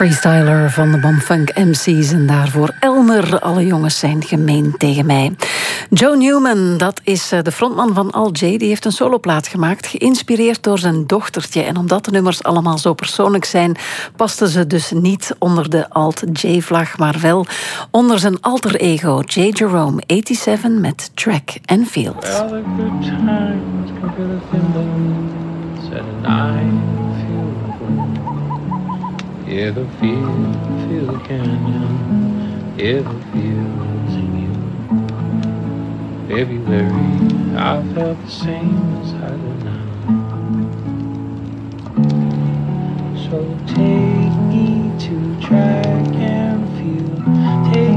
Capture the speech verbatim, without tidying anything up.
freestyler van de Bomfunk M C's en daarvoor Elmer. Alle jongens zijn gemeen tegen mij. Joe Newman, dat is de frontman van Al J. Die heeft een soloplaat gemaakt, geïnspireerd door zijn dochtertje. En omdat de nummers allemaal zo persoonlijk zijn, pasten ze dus niet onder de Alt-J-vlag, maar wel onder zijn alter ego, J. Jerome zevenennegentig met Track and Field. Well, the good times can feel the thimbles and I feel the wind. Yeah, the field, feel the canyon. Yeah, the fields in you. February, I felt the same as I do now. So take